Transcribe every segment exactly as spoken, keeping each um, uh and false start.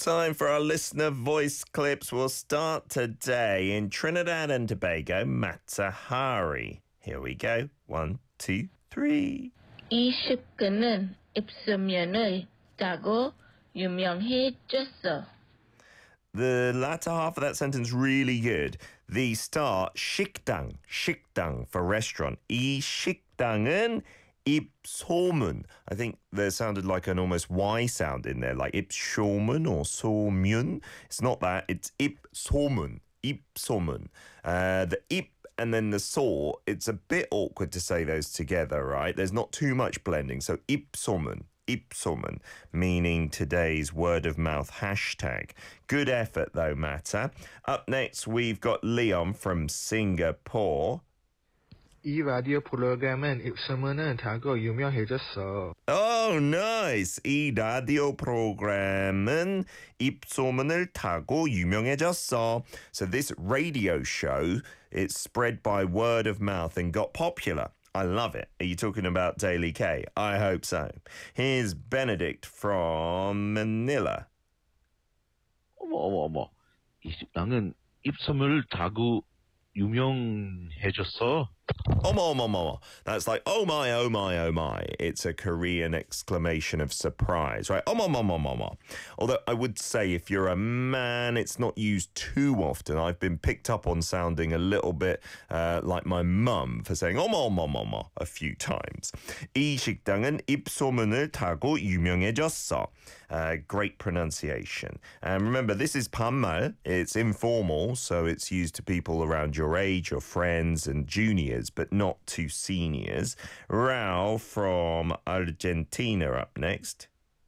Time for our listener voice clips. We'll start today in Trinidad and Tobago, Matahari. Here we go. One, two, three. 이 식근은 입소문을 타고 유명해졌어. The latter half of that sentence really good. The start, 식당, 식당 for restaurant. 이 식당은 입소문. I think there sounded like an almost Y sound in there, like 입소문 or 소문. It's not that, it's 입소문, 입소문. Uh, the ip and then the so, it's a bit awkward to say those together, right? There's not too much blending. So 입소문, 입소문, meaning today's word of mouth hashtag. Good effort though, Mata. Up next, we've got Leon from Singapore. 이 라디오 프로그램은 입소문을 타고 유명해졌어. Oh, nice. 이 라디오 프로그램은 입소문을 타고 유명해졌어. So this radio show, it's spread by word of mouth and got popular. I love it. Are you talking about Daily K? I hope so. Here's Benedict from Manila. 어머 어머 어머. 이 식당은 입소문을 타고 유명해졌어. Omo, omo, omo. That's like, oh my, oh my, oh my. It's a Korean exclamation of surprise, right? Omo, omo, omo, omo. Although I would say if you're a man, it's not used too often. I've been picked up on sounding a little bit uh, like my mum for saying omo, omo, omo, omo a few times. 이 식당은 입소문을 타고 유명해졌어. Uh, great pronunciation. And remember, this is 반말. It's informal, so it's used to people around your age, your friends and juniors, but not to seniors. Rao from Argentina up next.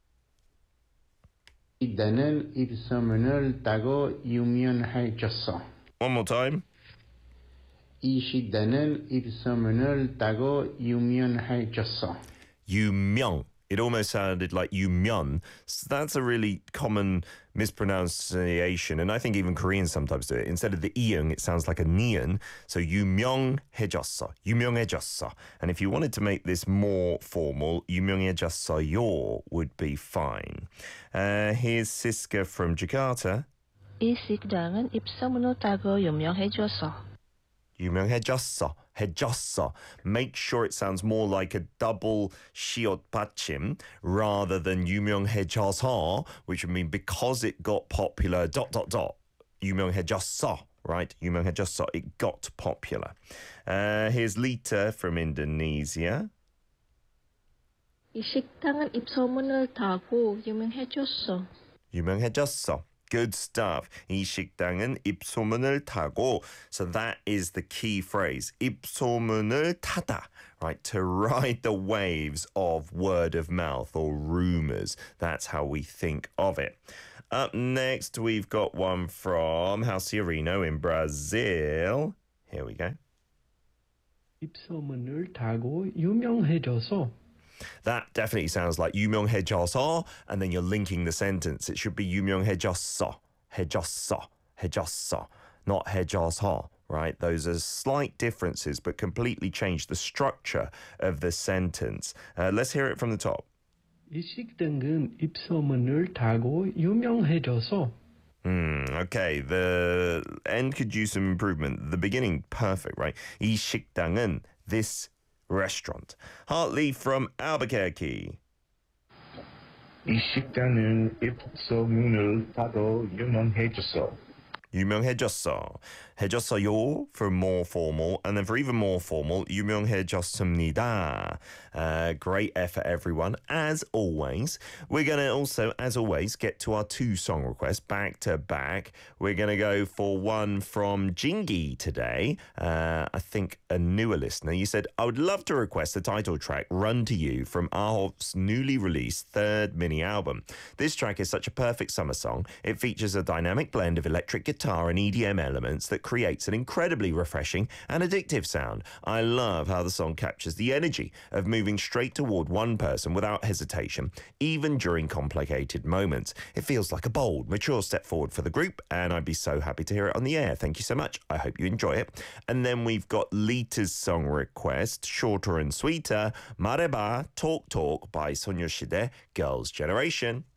나는 입소문을 타고 유명해졌어. One more time. 이 식당은 입소문을 타고 유명해졌어. 유명. It almost sounded like 유명. So that's a really common mispronunciation, and I think even Koreans sometimes do it. Instead of the iung, it sounds like a nian. So 유명해졌어, 유명해졌어. And if you wanted to make this more formal, 유명해졌어요 would be fine. Uh, here's Siska from Jakarta. 이 식당은 입소문을 타고 유명해졌어. 유명해졌어, 해졌어. Make sure it sounds more like a double 시옷 받침 rather than 유명해져서, which would mean because it got popular, dot, dot, dot. 유명해졌어, right? 유명해졌어, it got popular. Uh, here's Lita from Indonesia. 이 식당은 입소문을 타고 유명해졌어. 유명해졌어. Good stuff. 이 식당은 입소문을 타고. So that is the key phrase. 입소문을 타다. Right, to ride the waves of word of mouth or rumours. That's how we think of it. Up next, we've got one from Halciorino in Brazil. Here we go. 입소문을 타고 유명해져서. That definitely sounds like 유명해져서, and then you're linking the sentence. It should be 유명해졌어, 해졌어, 해졌어, not 해져서, right? Those are slight differences, but completely change the structure of the sentence. Uh, let's hear it from the top. 이 식당은 입소문을 타고 유명해져서. Hmm, okay, the end could use some improvement. The beginning, perfect, right? 이 식당은, this restaurant. Hartley from Albuquerque. 이 식당은 입소문을 타고 유명해졌어. 유명해졌어. 해졌어요 for more formal, and then for even more formal, 유명해졌습니다. Uh, great effort, everyone. As always, we're going to also, as always, get to our two song requests back to back. We're going to go for one from Jingy today. Uh, I think a newer listener. You said, I would love to request the title track, Run to You, from Ahof's newly released third mini album. This track is such a perfect summer song. It features a dynamic blend of electric guitar and E D M elements that creates an incredibly refreshing and addictive sound. I love how the song captures the energy of moving straight toward one person without hesitation, even during complicated moments. It feels like a bold, mature step forward for the group, and I'd be so happy to hear it on the air. Thank you so much. I hope you enjoy it. And then we've got Lita's song request, shorter and sweeter, 말해봐, Talk Talk by 소녀시대, Girls' Generation.